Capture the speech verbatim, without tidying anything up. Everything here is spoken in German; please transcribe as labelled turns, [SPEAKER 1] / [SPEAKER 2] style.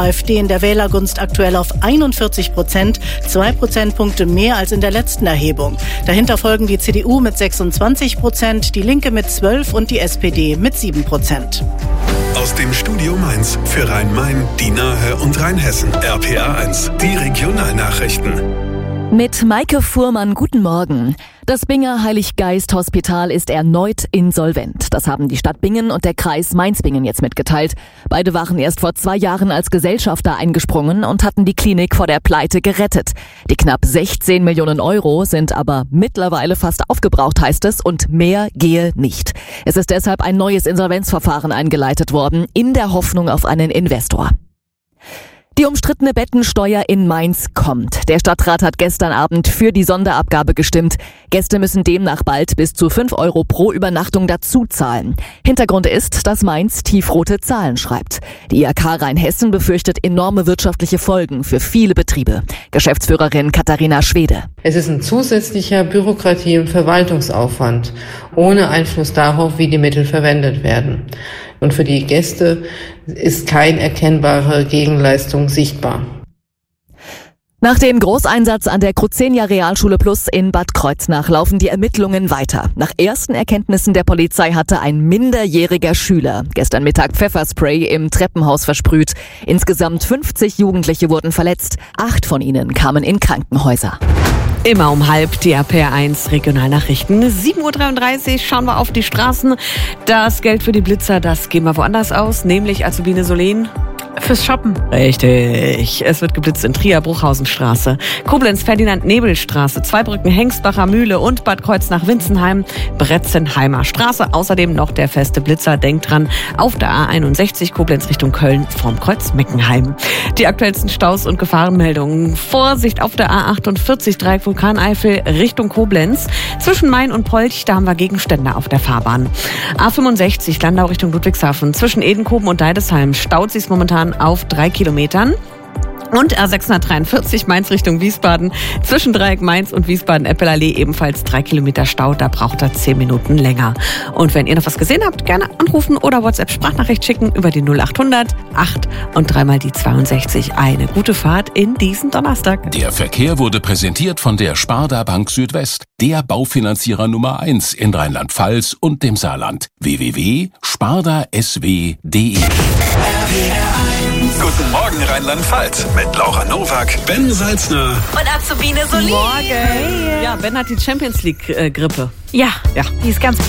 [SPEAKER 1] AfD in der Wählergunst aktuell auf einundvierzig Prozent, zwei Prozentpunkte mehr als in der letzten Erhebung. Dahinter folgen die C D U mit sechsundzwanzig Prozent, die Linke mit zwölf und die S P D mit sieben Prozent.
[SPEAKER 2] Aus dem Studio Mainz für Rhein-Main, die Nahe und Rheinhessen. R P R eins, die Regionalnachrichten.
[SPEAKER 3] Mit Maike Fuhrmann, guten Morgen. Das Binger Heiliggeist-Hospital ist erneut insolvent. Das haben die Stadt Bingen und der Kreis Mainz-Bingen jetzt mitgeteilt. Beide waren erst vor zwei Jahren als Gesellschafter eingesprungen und hatten die Klinik vor der Pleite gerettet. Die knapp sechzehn Millionen Euro sind aber mittlerweile fast aufgebraucht, heißt es, und mehr gehe nicht. Es ist deshalb ein neues Insolvenzverfahren eingeleitet worden, in der Hoffnung auf einen Investor. Die umstrittene Bettensteuer in Mainz kommt. Der Stadtrat hat gestern Abend für die Sonderabgabe gestimmt. Gäste müssen demnach bald bis zu fünf Euro pro Übernachtung dazu zahlen. Hintergrund ist, dass Mainz tiefrote Zahlen schreibt. Die I H K Rheinhessen befürchtet enorme wirtschaftliche Folgen für viele Betriebe. Geschäftsführerin Katharina Schwede.
[SPEAKER 4] Es ist ein zusätzlicher Bürokratie- und Verwaltungsaufwand, ohne Einfluss darauf, wie die Mittel verwendet werden. Und für die Gäste ist keine erkennbare Gegenleistung sichtbar.
[SPEAKER 3] Nach dem Großeinsatz an der Crucenia Realschule Plus in Bad Kreuznach laufen die Ermittlungen weiter. Nach ersten Erkenntnissen der Polizei hatte ein minderjähriger Schüler gestern Mittag Pfefferspray im Treppenhaus versprüht. Insgesamt fünfzig Jugendliche wurden verletzt. Acht von ihnen kamen in Krankenhäuser.
[SPEAKER 5] Immer um halb, die R P R eins Regionalnachrichten. sieben Uhr dreiunddreißig schauen wir auf die Straßen. Das Geld für die Blitzer, das geben wir woanders aus, nämlich Azubine Solen.
[SPEAKER 6] Fürs Shoppen.
[SPEAKER 5] Richtig. Es wird geblitzt in Trier, Bruchhausenstraße, Koblenz, Ferdinand-Nebel-Straße, Zweibrücken, Hengstbacher Mühle und Bad Kreuznach-Winzenheim, Bretzenheimer Straße. Außerdem noch der feste Blitzer. Denkt dran, auf der A einundsechzig Koblenz Richtung Köln vorm Kreuz Meckenheim. Die aktuellsten Staus und Gefahrenmeldungen. Vorsicht auf der A achtundvierzig, Dreieck Vulkaneifel Richtung Koblenz. Zwischen Main und Polch, da haben wir Gegenstände auf der Fahrbahn. A fünfundsechzig, Landau Richtung Ludwigshafen. Zwischen Edenkoben und Deidesheim staut sich's momentan auf drei Kilometern. Und A sechshundertdreiundvierzig Mainz Richtung Wiesbaden. Zwischen Dreieck Mainz und Wiesbaden-Eppelallee ebenfalls drei Kilometer Stau. Da braucht er zehn Minuten länger. Und wenn ihr noch was gesehen habt, gerne anrufen oder WhatsApp-Sprachnachricht schicken über die null achthundert acht und dreimal die zweiundsechzig. Eine gute Fahrt in diesen Donnerstag.
[SPEAKER 7] Der Verkehr wurde präsentiert von der Sparda Bank Südwest, der Baufinanzierer Nummer eins in Rheinland-Pfalz und dem Saarland. w w w punkt sparda s w punkt d e.
[SPEAKER 2] Guten Morgen Rheinland-Pfalz mit Laura Nowak, Ben Salzner
[SPEAKER 6] Und Azubine Solen.
[SPEAKER 5] Morgen. Ja, Ben hat die Champions League-Grippe.
[SPEAKER 6] Ja,
[SPEAKER 5] Ja.
[SPEAKER 6] die ist ganz